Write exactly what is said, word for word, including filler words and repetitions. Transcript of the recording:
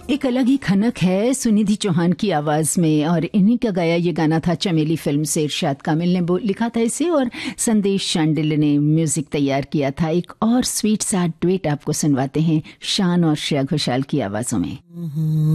एक अलग ही खनक है सुनिधि चौहान की आवाज में, और इन्हीं का गाया ये गाना था चमेली फिल्म से। इरशाद कामिल ने लिखा था इसे और संदेश शांडिल्य ने म्यूजिक तैयार किया था। एक और स्वीट सा डुएट आपको सुनवाते हैं शान और श्रेया घोषाल की आवाजों में।